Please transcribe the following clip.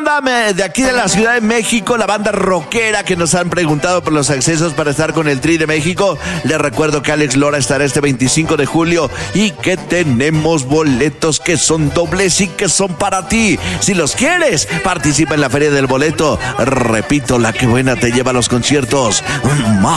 banda de aquí de la Ciudad de México, la banda rockera que nos han preguntado por los accesos para estar con el Tri de México. Les recuerdo que Alex Lora estará este 25 de julio y que tenemos boletos que son dobles y que son para ti. Si los quieres, participa en la Feria del Boleto. Repito, la que buena te lleva a los conciertos